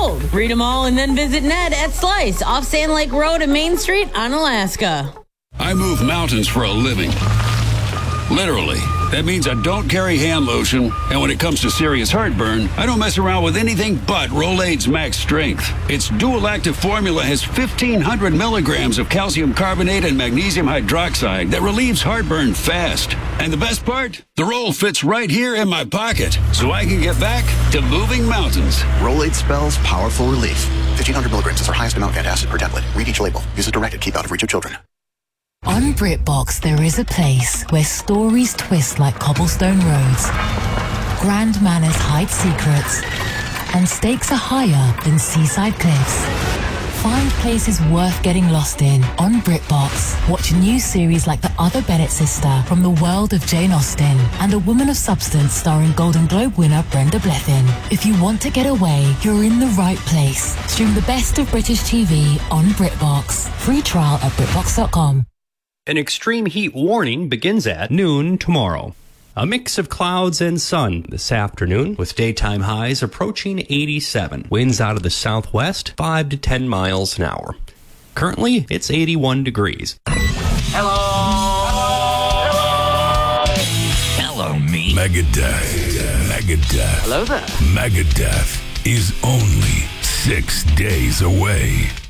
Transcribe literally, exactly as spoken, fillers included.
gold. Read them all and then visit Ned at Slice off Sand Lake Road and Main Street on Alaska. I move mountains for a living. Literally. That means I don't carry hand lotion, and when it comes to serious heartburn, I don't mess around with anything but Rolaids Max Strength. Its dual-active formula has fifteen hundred milligrams of calcium carbonate and magnesium hydroxide that relieves heartburn fast. And the best part? The roll fits right here in my pocket, so I can get back to moving mountains. Rolaids spells powerful relief. fifteen hundred milligrams is our highest amount of antacid per tablet. Read each label. Use as directed. Keep out of reach of children. On BritBox, there is a place where stories twist like cobblestone roads, grand manners hide secrets, and stakes are higher than seaside cliffs. Find places worth getting lost in on BritBox. Watch new series like The Other Bennett Sister from the world of Jane Austen and A Woman of Substance starring Golden Globe winner Brenda Blethyn. If you want to get away, you're in the right place. Stream the best of British T V on BritBox. Free trial at BritBox dot com. An extreme heat warning begins at noon tomorrow. A mix of clouds and sun this afternoon, with daytime highs approaching eighty-seven. Winds out of the southwest, five to ten miles an hour. Currently, it's eighty-one degrees. Hello! Hello! Hello, me. Megadeth. Megadeth. Hello there. Megadeth is only six days away.